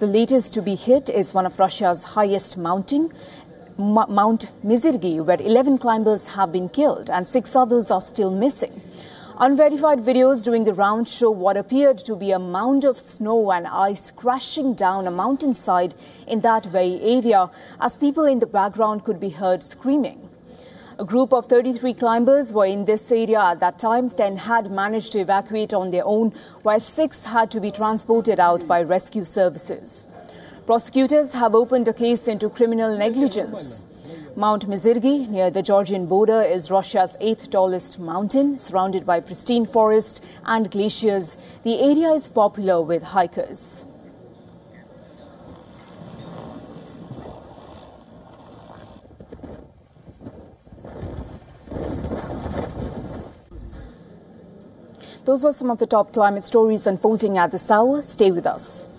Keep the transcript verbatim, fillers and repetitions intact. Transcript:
The latest to be hit is one of Russia's highest mountain, Mount Mizirgi, where eleven climbers have been killed and six others are still missing. Unverified videos doing the round show what appeared to be a mound of snow and ice crashing down a mountainside in that very area, as people in the background could be heard screaming. A group of thirty-three climbers were in this area at that time. ten had managed to evacuate on their own, while six had to be transported out by rescue services. Prosecutors have opened a case into criminal negligence. Mount Mizirgi, near the Georgian border, is Russia's eighth tallest mountain, surrounded by pristine forest and glaciers. The area is popular with hikers. Those are some of the top climate stories unfolding at this hour. Stay with us.